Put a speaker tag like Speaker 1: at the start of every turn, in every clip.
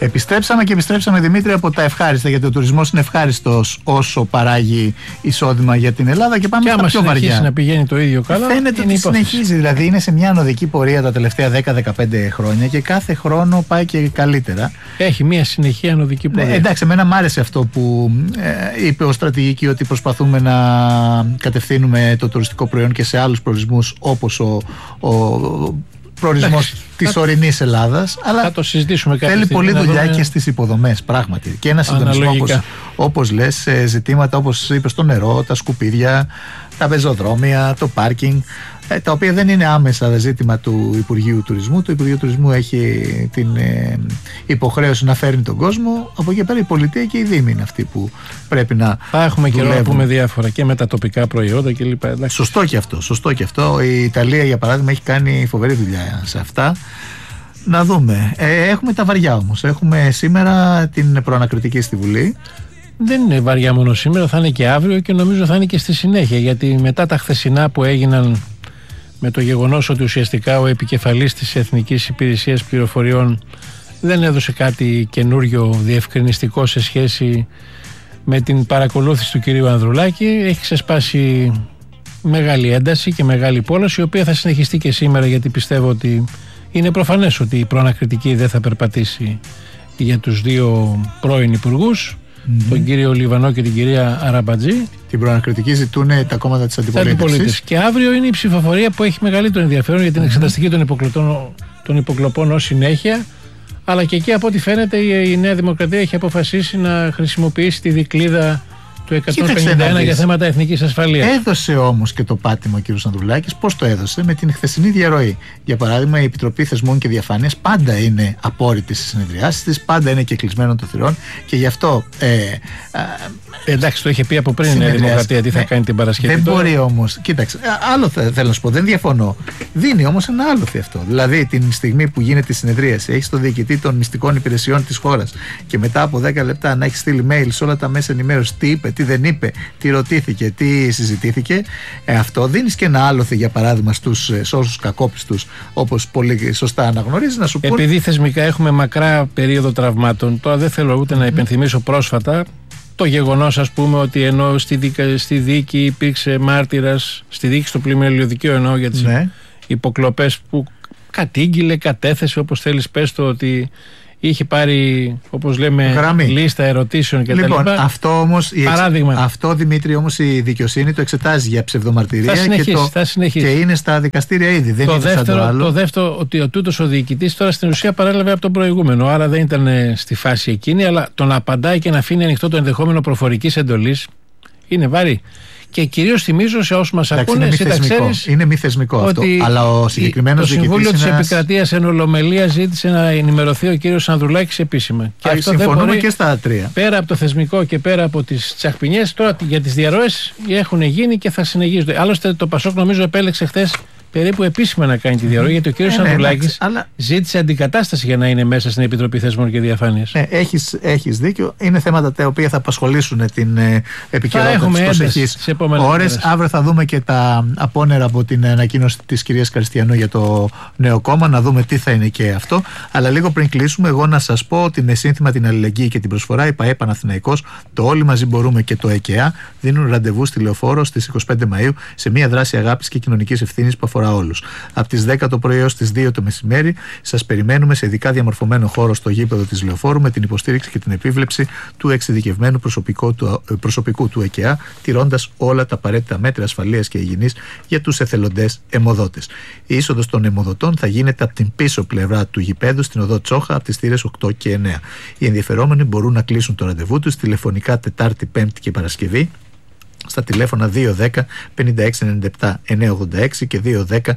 Speaker 1: Επιστρέψαμε Δημήτρη από τα ευχάριστα, γιατί ο τουρισμός είναι ευχάριστος όσο παράγει εισόδημα για την Ελλάδα, και πάμε στα πιο βαριά. Και άμα συνεχίσει
Speaker 2: να πηγαίνει το ίδιο καλά,
Speaker 1: φαίνεται ότι συνεχίζει, δηλαδή είναι σε μια ανωδική πορεία τα τελευταία 10-15 χρόνια και κάθε χρόνο πάει και καλύτερα.
Speaker 2: Έχει μια συνεχή ανωδική πορεία.
Speaker 1: Εντάξει, εμένα μ' άρεσε αυτό που είπε ο στρατηγική, ότι προσπαθούμε να κατευθύνουμε το τουριστικό προϊόν και σε άλλους προορισμούς, όπως ο προορισμός της ορεινής Ελλάδας, αλλά
Speaker 2: θα το συζητήσουμε
Speaker 1: θέλει πολλή δουλειά και στις υποδομές, πράγματι, και ένα συντονισμό, όπως λες, ζητήματα όπως είπες, το νερό, τα σκουπίδια, τα πεζοδρόμια, το πάρκινγκ, τα οποία δεν είναι άμεσα ζήτημα του Υπουργείου Τουρισμού. Το Υπουργείο Τουρισμού έχει την υποχρέωση να φέρνει τον κόσμο. Από εκεί πέρα η πολιτεία και οι δήμοι είναι αυτοί που πρέπει να
Speaker 2: θα έχουμε καιρό να πούμε διάφορα και με τα τοπικά προϊόντα κλπ.
Speaker 1: Σωστό και αυτό. Η Ιταλία, για παράδειγμα, έχει κάνει φοβερή δουλειά σε αυτά. Να δούμε. Έχουμε τα βαριά όμως. Έχουμε σήμερα την προανακριτική στη Βουλή.
Speaker 2: Δεν είναι βαριά μόνο σήμερα, θα είναι και αύριο και νομίζω θα είναι και στη συνέχεια, γιατί μετά τα χθεσινά που έγιναν με το γεγονός ότι ουσιαστικά ο επικεφαλής της Εθνικής Υπηρεσίας Πληροφοριών δεν έδωσε κάτι καινούριο διευκρινιστικό σε σχέση με την παρακολούθηση του κυρίου Ανδρουλάκη, έχει ξεσπάσει μεγάλη ένταση και μεγάλη πόλωση, η οποία θα συνεχιστεί και σήμερα, γιατί πιστεύω ότι είναι προφανές ότι η προανακριτική δεν θα περπατήσει για τους δύο πρώην υπουργούς, τον κύριο Λιβανό και την κυρία Αραμπατζή.
Speaker 1: Την προανακριτική ζητούν τα κόμματα της αντιπολίτευσης.
Speaker 2: Και αύριο είναι η ψηφοφορία που έχει μεγαλύτερο ενδιαφέρον για την εξεταστική των υποκλοπών ως συνέχεια. Αλλά και εκεί, από ό,τι φαίνεται, η Νέα Δημοκρατία έχει αποφασίσει να χρησιμοποιήσει τη δικλίδα του 151 για θέματα εθνικής ασφαλείας.
Speaker 1: Έδωσε όμως και το πάτημα ο κ. Ανδρουλάκης. Πώς το έδωσε? Με την χθεσινή διαρροή. Για παράδειγμα, η Επιτροπή Θεσμών και Διαφάνειας πάντα είναι απόρριτη στις συνεδριάσεις της, πάντα είναι και κλεισμένων των θυρών, και γι' αυτό.
Speaker 2: Εντάξει, το είχε πει από πριν η Νέα Δημοκρατία τι θα κάνει την Παρασκευή.
Speaker 1: Δεν μπορεί όμως. Κοίταξε, άλλο θέλω να σου πω, δεν διαφωνώ. Δίνει όμως ένα άλοθη αυτό. Δηλαδή, την στιγμή που γίνεται η συνεδρίαση, έχει τον διοικητή των μυστικών υπηρεσιών της χώρας και μετά από 10 λεπτά να έχει στείλει mail σε όλα τα μέσα ενημέρωση τι είπε, τι δεν είπε, τι ρωτήθηκε, τι συζητήθηκε. Αυτό δίνεις και ένα άλοθη, για παράδειγμα, στους όσους κακόπιστους, όπως πολύ σωστά αναγνωρίζει, να σου πούν.
Speaker 2: Επειδή θεσμικά έχουμε μακρά περίοδο τραυμάτων, τώρα δεν θέλω ούτε να υπενθυμίσω πρόσφατα το γεγονός, ας πούμε, ότι ενώ στη δίκη υπήρξε μάρτυρας, στη δίκη στο πλημμυριωδικείο εννοώ, για τις υποκλοπές που κατήγγειλε, κατέθεσε, όπως θέλεις πες το, ότι είχε πάρει, όπως λέμε, λίστα ερωτήσεων κτλ.
Speaker 1: Λοιπόν, αυτό όμως,
Speaker 2: παράδειγμα.
Speaker 1: Αυτό, Δημήτρη, όμως η δικαιοσύνη το εξετάζει για ψευδομαρτυρία
Speaker 2: θα συνεχίσει.
Speaker 1: Και είναι στα δικαστήρια ήδη. Δεν
Speaker 2: το,
Speaker 1: είναι
Speaker 2: δεύτερο,
Speaker 1: σαν το άλλο.
Speaker 2: Το δεύτερο, ότι ο τούτος ο διοικητής τώρα στην ουσία παρέλαβε από τον προηγούμενο, άρα δεν ήταν στη φάση εκείνη, αλλά το να απαντάει και να αφήνει ανοιχτό το ενδεχόμενο προφορικής εντολής είναι βαρύ. Και κυρίως θυμίζω σε όσους μας ακούνε, εσύ τα ξέρεις,
Speaker 1: είναι μη θεσμικό αυτό. Αλλά ο συγκεκριμένος
Speaker 2: το Συμβούλιο της Επικρατείας εν ολομελία ζήτησε να ενημερωθεί ο κύριος Ανδρουλάκης επίσημα. Και αυτό
Speaker 1: συμφωνούμε
Speaker 2: δεν
Speaker 1: και στα τρία.
Speaker 2: Πέρα από το θεσμικό και πέρα από τις τσαχπινιές, τώρα για τις διαρροές έχουν γίνει και θα συνεχίζονται. Άλλωστε το Πασόκ νομίζω επέλεξε χθες περίπου επίσημα να κάνει τη διαρροή, γιατί ο κύριος Ανδρουλάκης ζήτησε αντικατάσταση για να είναι μέσα στην Επιτροπή Θεσμών και Διαφάνειας.
Speaker 1: Έχεις δίκιο. Είναι θέματα τα οποία θα απασχολήσουν την επικαιρότητα της προσεχής ώρες. Αύριο θα δούμε και τα απόνερα από την ανακοίνωση της κυρίας Καριστιανού για το νέο κόμμα, να δούμε τι θα είναι και αυτό. Αλλά λίγο πριν κλείσουμε, εγώ να σας πω ότι με σύνθημα την αλληλεγγύη και την προσφορά, η ΠΑΕ Παναθηναϊκός, το Όλοι Μαζί Μπορούμε και το ΕΚΕΑ δίνουν ραντεβού στη Λεωφόρο στις 25 Μαΐου σε μια δράση αγάπης και κοινωνικής ευθύνης που αφορά όλους. Από τις 10 το πρωί έως τις 2 το μεσημέρι σας περιμένουμε σε ειδικά διαμορφωμένο χώρο στο γήπεδο της Λεωφόρου, με την υποστήριξη και την επίβλεψη του εξειδικευμένου προσωπικού του ΕΚΕΑ, τηρώντας όλα τα απαραίτητα μέτρα ασφαλείας και υγιεινής για τους εθελοντές αιμοδότες. Η είσοδος των αιμοδοτών θα γίνεται από την πίσω πλευρά του γηπέδου στην οδό Τσόχα, από τις θύρες 8 και 9. Οι ενδιαφερόμενοι μπορούν να κλείσουν το ραντεβού τους τηλεφωνικά Τετάρτη, Πέμπτη και Παρασκευή στα τηλέφωνα 210 5697 986 και 210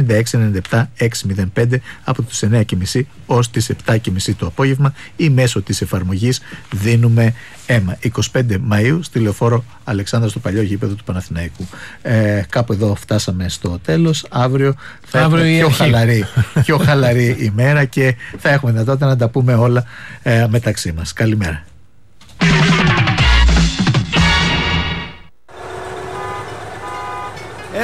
Speaker 1: 5697 605 από τις 9.30 ως τις 7.30 το απόγευμα ή μέσω της εφαρμογής Δίνουμε Αίμα. 25 Μαΐου στη Λεωφόρο Αλεξάνδρα, στο παλιό γήπεδο του Παναθηναϊκού. Κάπου εδώ φτάσαμε στο τέλος. Αύριο θα έχουμε πιο χαλαρή ημέρα και θα έχουμε δυνατότητα να τα πούμε όλα μεταξύ μας. Καλημέρα.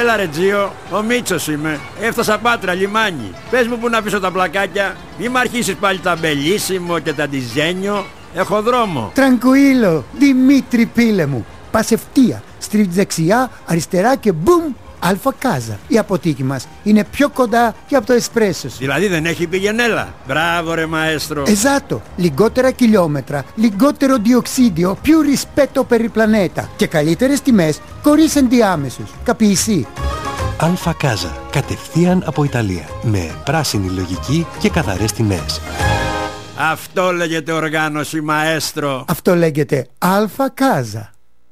Speaker 3: Έλα ρε Τζίο, ο Μίτσος είμαι. Έφτασα Πάτρα, λιμάνι. Πες μου που να πίσω τα πλακάκια. Μη μ' αρχίσεις πάλι τα μπελίσιμο και τα ντιζένιο. Έχω δρόμο.
Speaker 4: Τρανκουίλο, Δημήτρη πίλε μου. Πας ευθεία, στρίβεις δεξιά, αριστερά και μπουμ, Αλφα Κάζα. Η αποθήκη μας είναι πιο κοντά και από το εσπρέσο σου.
Speaker 3: Δηλαδή δεν έχει πηγενέλα. Μπράβο ρε μαέστρο.
Speaker 4: Εζάτο, λιγότερα χιλιόμετρα, λιγότερο διοξίδιο, più rispetto per il planeta και καλύτερες τιμές χωρίς ενδιάμεσους. Καπιεισί.
Speaker 5: Αλφα Κάζα, κατευθείαν από Ιταλία, με πράσινη λογική και καθαρές τιμές.
Speaker 3: Αυτό λέγεται οργάνωση μαέστρο.
Speaker 4: Αυτό λέγεται Αλφα Κάζα.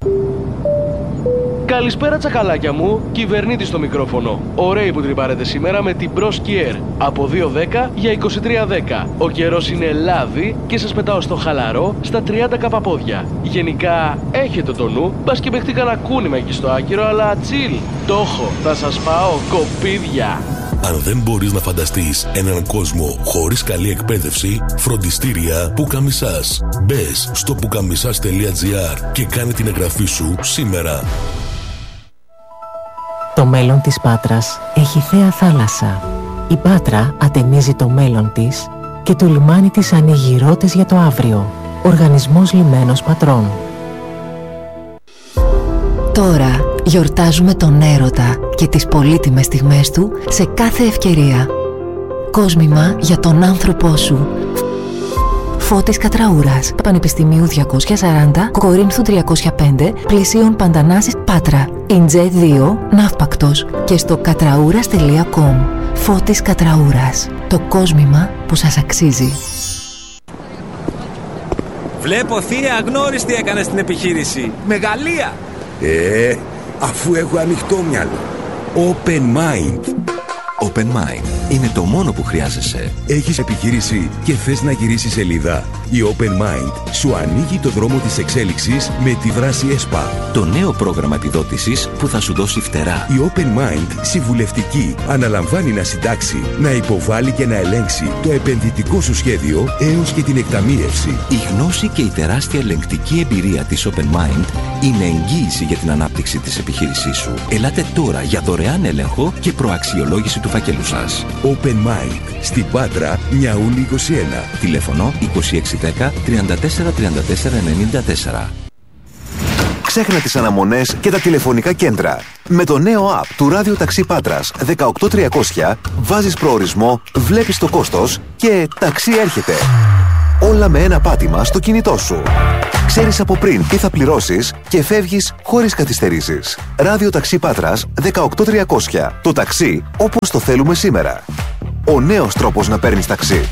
Speaker 6: Καλησπέρα τσακαλάκια μου, κυβερνήτη στο μικρόφωνο. Ωραίοι που τρυπάρετε σήμερα με την Pro Skier από 2.10 για 23.10. Ο καιρός είναι λάδι και σας πετάω στο χαλαρό στα 30 καπαπόδια. Γενικά έχετε το νου, μπας και παιχτεί κανένα κούνημα εκεί στο άκυρο, αλλά chill. Το έχω, θα σας πάω κοπίδια.
Speaker 7: Αν δεν μπορείς να φανταστείς έναν κόσμο χωρίς καλή εκπαίδευση, φροντιστήρια Πουκαμισάς. Μπες στο pukamisas.gr και κάνε την εγγραφή σου σήμερα.
Speaker 8: Το μέλλον της Πάτρας έχει θέα θάλασσα. Η Πάτρα ατενίζει το μέλλον της και το λιμάνι της ανοίγει ρότες για το αύριο. Οργανισμός Λιμένος Πατρών.
Speaker 9: Τώρα γιορτάζουμε τον έρωτα και τις πολύτιμες στιγμές του σε κάθε ευκαιρία. Κόσμημα για τον άνθρωπό σου. Φώτης Κατραούρας, Πανεπιστημίου 240, Κορίνθου 305, Πλησίων Παντανάσης, Πάτρα. Ιντζέ 2, Ναύπακτος και στο κατραούρας.com. Φώτης Κατραούρας, το κόσμημα που σας αξίζει.
Speaker 10: Βλέπω θεία αγνώριστη έκανε στην επιχείρηση. Μεγαλεία!
Speaker 11: Αφού έχω ανοιχτό μυαλό. Open Mind.
Speaker 12: Open Mind είναι το μόνο που χρειάζεσαι.
Speaker 11: Έχεις επιχείρηση και θες να γυρίσεις σελίδα. Η Open Mind σου ανοίγει το δρόμο της εξέλιξης με τη δράση ΕΣΠΑ.
Speaker 12: Το νέο πρόγραμμα επιδότησης που θα σου δώσει φτερά.
Speaker 11: Η Open Mind συμβουλευτική αναλαμβάνει να συντάξει, να υποβάλει και να ελέγξει το επενδυτικό σου σχέδιο έως και την εκταμείευση.
Speaker 12: Η γνώση και η τεράστια ελεγκτική εμπειρία της Open Mind είναι εγγύηση για την ανάπτυξη της επιχείρησής σου. Ελάτε τώρα για δωρεάν έλεγχο και προαξιολόγηση του φακέλου σας.
Speaker 11: Open Mind. Στην Πάτρα, Μιαούλη 21.
Speaker 12: Τηλέφωνο 2610 34 34 94.
Speaker 13: Ξέχνα τις αναμονές και τα τηλεφωνικά κέντρα. Με το νέο app του Ράδιο Ταξί Πάτρας 18300 βάζεις προορισμό, βλέπεις το κόστος και ταξί έρχεται. Όλα με ένα πάτημα στο κινητό σου. Ξέρεις από πριν τι θα πληρώσεις και φεύγεις χωρίς καθυστερήσεις. Ράδιο Ταξί Πάτρας 18300. Το ταξί όπως το θέλουμε σήμερα. Ο νέος τρόπος να παίρνεις ταξί.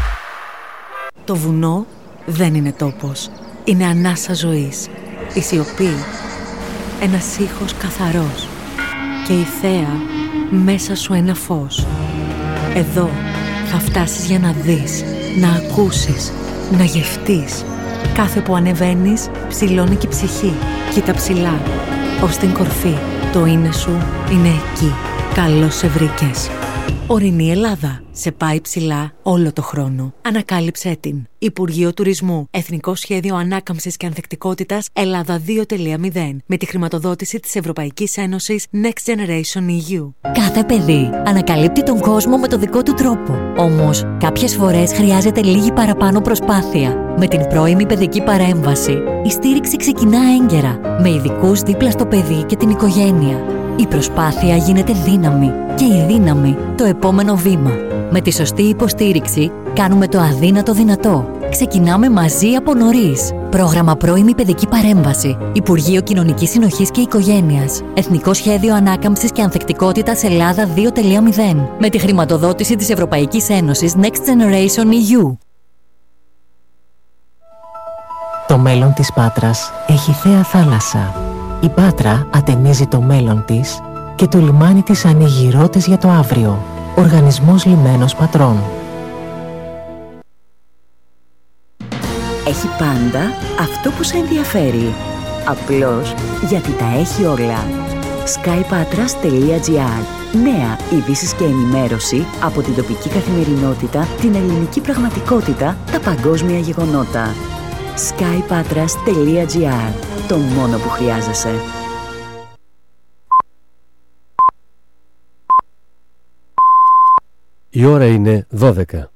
Speaker 14: Το βουνό δεν είναι τόπος. Είναι ανάσα ζωής. Η σιωπή. Ένας ήχος καθαρός. Και η θέα μέσα σου ένα φως. Εδώ θα φτάσεις για να δεις, να ακούσεις, να γευτείς. Κάθε που ανεβαίνεις, ψηλώνει και η ψυχή. Κοίτα ψηλά, ως την κορφή. Το είναι σου είναι εκεί. Καλώς σε βρήκες. Ορεινή Ελλάδα. Σε πάει ψηλά όλο το χρόνο. Ανακάλυψέ την. Υπουργείο Τουρισμού. Εθνικό Σχέδιο Ανάκαμψης και Ανθεκτικότητας Ελλάδα 2.0. Με τη χρηματοδότηση της Ευρωπαϊκής Ένωσης Next Generation EU.
Speaker 15: Κάθε παιδί ανακαλύπτει τον κόσμο με το δικό του τρόπο. Όμως, κάποιες φορές χρειάζεται λίγη παραπάνω προσπάθεια. Με την πρώιμη παιδική παρέμβαση, η στήριξη ξεκινά έγκαιρα, με ειδικούς δίπλα στο παιδί και την οικογένεια. Η προσπάθεια γίνεται δύναμη και η δύναμη το επόμενο βήμα. Με τη σωστή υποστήριξη κάνουμε το αδύνατο δυνατό. Ξεκινάμε μαζί από νωρίς. Πρόγραμμα Πρώιμη Παιδική Παρέμβαση. Υπουργείο Κοινωνικής Συνοχής και Οικογένειας. Εθνικό Σχέδιο Ανάκαμψης και Ανθεκτικότητας Ελλάδα 2.0. Με τη χρηματοδότηση της Ευρωπαϊκής Ένωσης Next Generation EU.
Speaker 8: Το μέλλον της Πάτρας έχει θέα θάλασσα. Η Πάτρα ατενίζει το μέλλον της και το λιμάνι της ανοίγει ρότες για το αύριο. Οργανισμός Λιμένος Πατρών.
Speaker 16: Έχει πάντα αυτό που σε ενδιαφέρει. Απλώς γιατί τα έχει όλα. skypatras.gr. Νέα ειδήσεις και ενημέρωση από την τοπική καθημερινότητα, την ελληνική πραγματικότητα, τα παγκόσμια γεγονότα. skypatras.gr. Το μόνο που χρειάζεσαι.
Speaker 17: Η ώρα είναι 12.